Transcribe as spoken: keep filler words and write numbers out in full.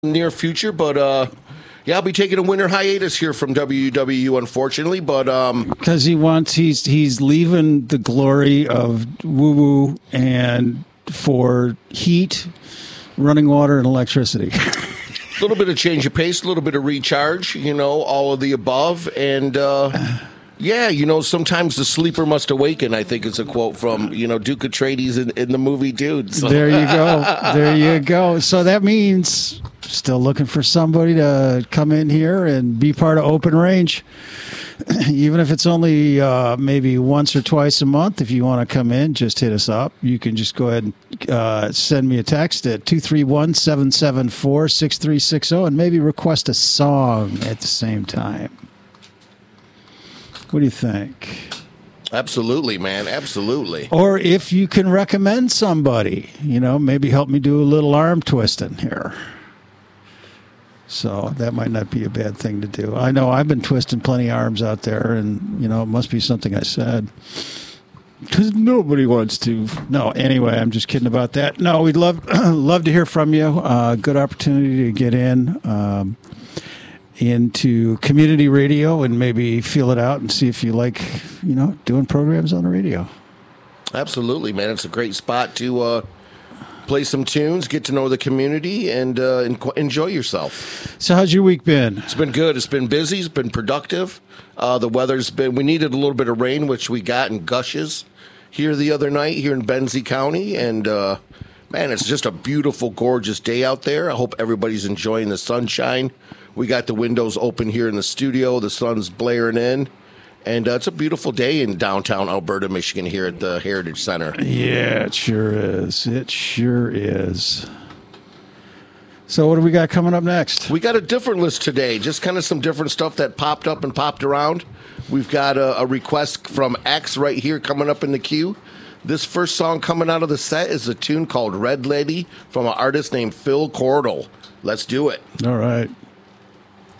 near future, but uh, yeah, I'll be taking a winter hiatus here from W W U, unfortunately. But um, because he wants, he's he's leaving the glory of woo woo and for heat, running water, and electricity. A little bit of change of pace, a little bit of recharge, you know, all of the above, and. Uh, Yeah, you know, sometimes the sleeper must awaken, I think it's a quote from, you know, Duke Atreides in, in the movie Dude. So. There you go. There you go. So that means still looking for somebody to come in here and be part of Open Range. Even if it's only uh, maybe once or twice a month, if you want to come in, just hit us up. You can just go ahead and uh, send me a text at two three one, seven seven four, six three six zero and maybe request a song at the same time. What do you think? Absolutely, man. Absolutely. Or if you can recommend somebody, you know, maybe help me do a little arm twisting here. So that might not be a bad thing to do. I know I've been twisting plenty of arms out there, and, you know, it must be something I said. Because nobody wants to. No, anyway, I'm just kidding about that. No, we'd love love to hear from you. Uh, good opportunity to get in. Um into community radio and maybe feel it out and see if you like, you know, doing programs on the radio. Absolutely, man. It's a great spot to uh, play some tunes, get to know the community, and uh, enjoy yourself. So how's your week been? It's been good. It's been busy. It's been productive. Uh, the weather's been, we needed a little bit of rain, which we got in gushes here the other night here in Benzie County. And, uh, man, it's just a beautiful, gorgeous day out there. I hope everybody's enjoying the sunshine. We got the windows open here in the studio. The sun's blaring in. And uh, it's a beautiful day in downtown Alberta, Michigan, here at the Heritage Center. Yeah, it sure is. It sure is. So what do we got coming up next? We got a different list today. Just kind of some different stuff that popped up and popped around. We've got a, a request from X right here coming up in the queue. This first song coming out of the set is a tune called Red Lady from an artist named Phil Cordell. Let's do it. All right.